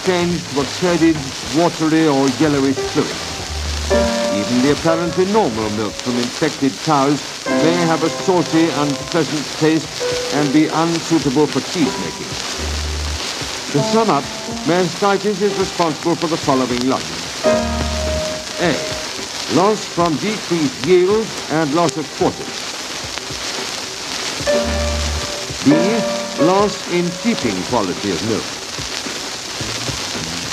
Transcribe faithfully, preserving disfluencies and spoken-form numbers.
changed to a curded, watery or yellowish fluid. Even the apparently normal milk from infected cows may have a salty, unpleasant taste and be unsuitable for cheese making. To sum up, mastitis is responsible for the following losses. A. Loss from decreased yield and loss of quarters. B. Loss in keeping quality of milk.